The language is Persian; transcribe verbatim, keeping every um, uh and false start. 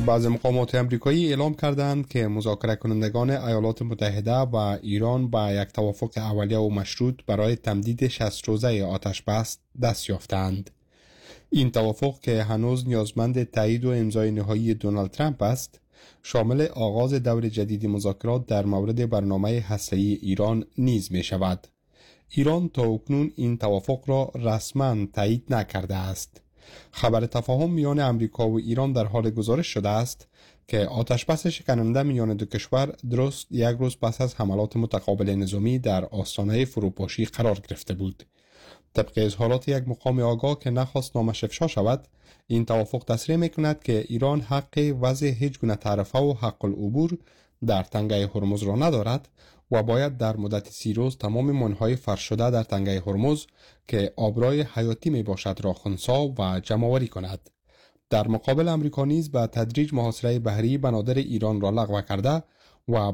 بعض مقامات آمریکایی اعلام کردند که مذاکره کنندگان ایالات متحده و ایران به یک توافق اولیه و مشروط برای تمدید شصت روزه آتش بس دست یافتند. این توافق که هنوز نیازمند تایید و امضای نهایی دونالد ترامپ است، شامل آغاز دور جدید مذاکرات در مورد برنامه هسته‌ای ایران نیز می شود. ایران تا اکنون این توافق را رسما تایید نکرده است. خبر تفاهم میان امریکا و ایران در حال گزارش شده است که آتشبس شکننده میان دو کشور درست یک روز پس از حملات متقابل نظامی در آستانه فروپاشی قرار گرفته بود. طبق اظهارات یک مقام آگاه که نخواست نامش افشا شود، این توافق تصریح میکند که ایران حق وضع هیچ گونه تعرفه و حق العبور در تنگه هرمز را ندارد و باید در مدت سی روز تمام منهای فرش شده در تنگه هرمز که آبرای حیاتی می باشد را خنثی و جمع‌آوری کند. در مقابل امریکا نیز به تدریج محاصره بحری بنادر ایران را لغو کرده و